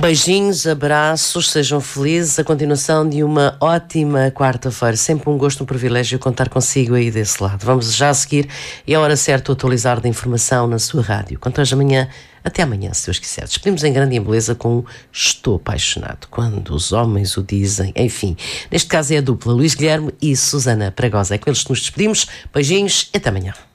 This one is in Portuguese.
Beijinhos, abraços, sejam felizes. A continuação de uma ótima quarta-feira. Sempre um gosto, um privilégio contar consigo aí desse lado. Vamos já a seguir. É a hora certa de atualizar da informação na sua rádio. Quanto hoje amanhã, até amanhã, se Deus quiser. Despedimos em grande e em beleza com Estou Apaixonado. Quando os homens o dizem. Enfim, neste caso é a dupla Luís Guilherme e Susana Pragosa. É com eles que nos despedimos. Beijinhos e até amanhã.